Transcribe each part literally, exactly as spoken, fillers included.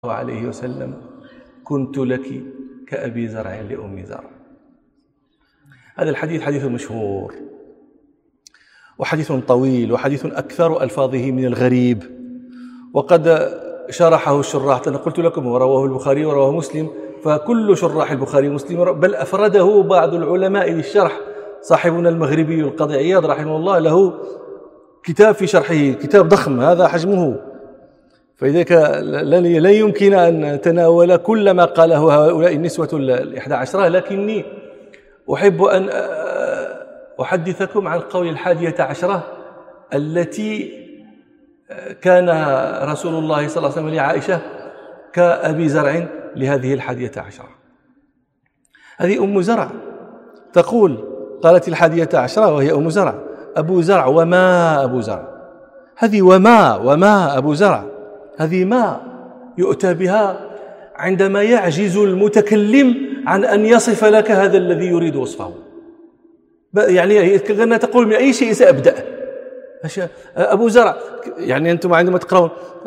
عليه وسلم: كنت لك كأبي زرع لأم زرع. هذا الحديث حديث مشهور وحديث طويل وحديث أكثر ألفاظه من الغريب، وقد شرحه الشراح. أنا قلت لكم ورواه البخاري ورواه مسلم، فكل شراح البخاري ومسلم، بل أفرده بعض العلماء للشرح. صاحبنا المغربي القاضي عياض رحمه الله له كتاب في شرحه، كتاب ضخم هذا حجمه، فلذلك لا يمكن أن نتناول كل ما قاله هؤلاء النسوة الإحدى عشرة، لكني أحب أن أحدثكم عن قول الحادية عشرة التي كان رسول الله صلى الله عليه وسلم لعائشة كأبي زرع لهذه الحادية عشرة. هذه أم زرع تقول، قالت الحادية عشرة وهي أم زرع: أبو زرع وما أبو زرع. هذه وما وما أبو زرع، هذه ما يؤتى بها عندما يعجز المتكلم عن أن يصف لك هذا الذي يريد وصفه. يعني كأنها تقول: من أي شيء سأبدأ؟ أبو زرع، يعني أنتم عندما تقرأون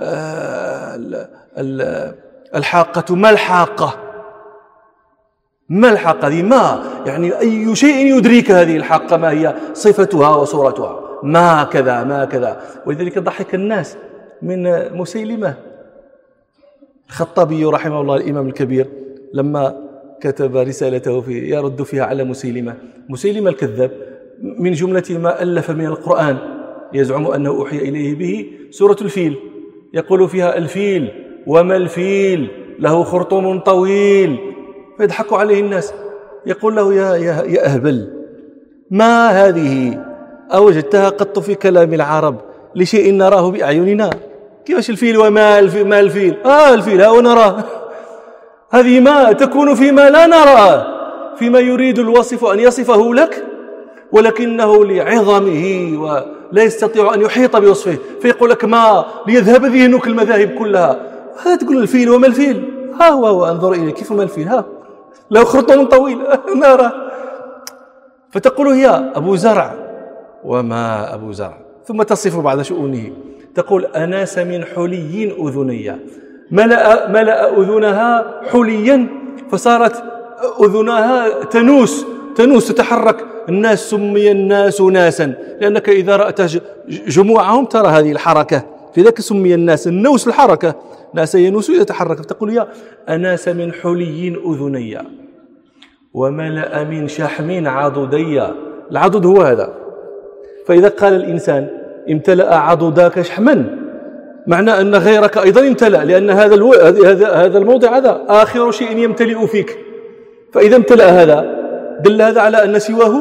الحاقة، ما الحاقة؟ ما الحاقة؟ هذه ما، يعني أي شيء يدريك هذه الحاقة ما هي صفتها وصورتها، ما كذا ما كذا. ولذلك ضحك الناس من مسيلمة. الخطابي رحمه الله الإمام الكبير لما كتب رسالته في يرد فيها على مسيلمة مسيلمة الكذاب، من جملة ما ألف من القرآن يزعم أنه أوحي إليه به سورة الفيل، يقول فيها: الفيل وما الفيل له خرطوم طويل. فيضحك عليه الناس، يقول له: يا, يا, يا أهبل، ما هذه أوجدتها قط في كلام العرب لشيء نراه بأعيننا؟ كيفاش الفيل وما الفيل؟ ما الفيل؟ آه الفيل ها ونراه. هذه ما تكون فيما لا نراه، فيما يريد الوصف أن يصفه لك ولكنه لعظمه ولا يستطيع أن يحيط بوصفه، فيقول لك ما ليذهب ذهنك المذاهب كلها. هذا تقول الفيل وما الفيل؟ ها هو, هو أنظر إليه، كيف ما الفيل؟ ها له خرطوم طويل نرى. فتقول هي أبو زرع وما أبو زرع، ثم تصف بعض شؤونه، تقول: أناس من حلي أذني، ملأ, ملأ أذنها حليا فصارت أذنها تنوس تنوس تتحرك. الناس سمي الناس ناسا لأنك إذا رأت جموعهم ترى هذه الحركة، لذلك سمي الناس، النوس الحركة، ناس ينوس يتحرك. فتقول: يا أناس من حلي أذني وملأ من شحم عضدي. العضد هو هذا، فإذا قال الإنسان امتلأ عضداك شحما، معنى أن غيرك أيضا امتلأ، لأن هذا الو... هذا هذا الموضع هذا آخر شيء يمتلئ فيك. فإذا امتلأ هذا دل هذا على أن سواه.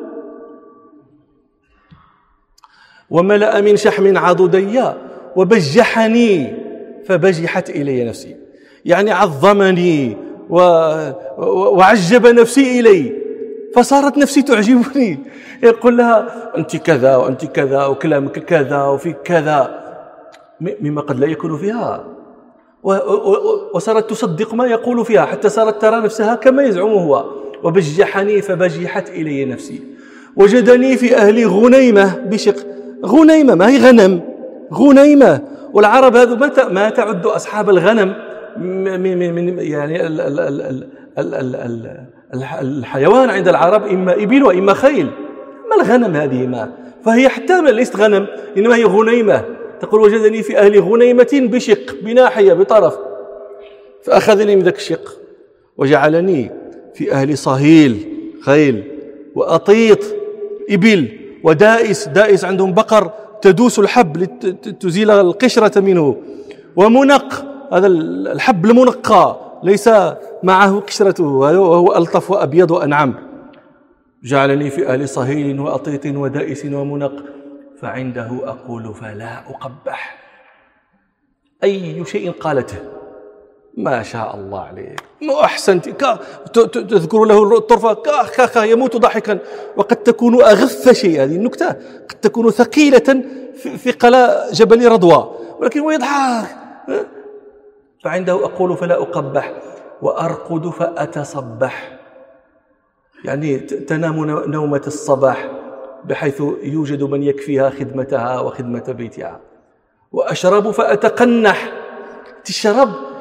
وملأ من شحم عضدي وبجحني فبجحت إلي نفسي، يعني عظمني و... وعجب نفسي إلي، فصارت نفسي تعجبني. يقول لها: أنت كذا وأنت كذا وكلامك كذا وفي كذا، مما قد لا يكون فيها، وصارت تصدق ما يقول فيها، حتى صارت ترى نفسها كما يزعم هو. وبجحني فبجحت إلي نفسي. وجدني في أهل غنيمة بشق. غنيمة ما هي غنم، غنيمة. والعرب هذو ما تعد أصحاب الغنم من من يعني ال ال ال ال ال ال الحيوان عند العرب إما إبل وإما خيل. ما الغنم هذه؟ ما فهي حتى ليست غنم، إنما هي غنيمة. تقول: وجدني في أهل غنيمة بشق، بناحية بطرف، فأخذني من ذاك الشق وجعلني في أهل صهيل خيل وأطيط إبل ودائس، دائس عندهم بقر تدوس الحب لتزيل القشرة منه، ومنق، هذا الحب المنقى ليس معه قشرته وهو ألطف وأبيض وأنعم. جعلني في أهل صهيل وأطيط ودائس ومنق، فعنده أقول فلا أقبح. أي شيء قالته ما شاء الله عليك، ما أحسنت، تذكر له الطرفة كا كا يموت ضحكا. وقد تكون أغث شيء، هذه النكتة قد تكون ثقيلة في قلاء جبل رضوى، ولكن هو يضحك. فعنده أقول فلا أقبح وأرقد فأتصبح، يعني تنام نومة الصباح بحيث يوجد من يكفيها خدمتها وخدمة بيتها. وأشرب فأتقنح، تشرب